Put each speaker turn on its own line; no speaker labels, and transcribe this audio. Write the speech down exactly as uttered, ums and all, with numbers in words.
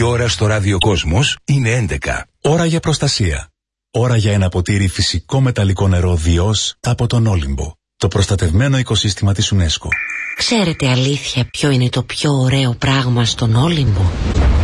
ώρα στο ραδιοκόσμος είναι έντεκα.
Ώρα για προστασία. Ώρα για ένα ποτήρι φυσικό μεταλλικό νερό Διός από τον Όλυμπο. Το προστατευμένο οικοσύστημα της UNESCO.
Ξέρετε αλήθεια ποιο είναι το πιο ωραίο πράγμα στον Όλυμπο?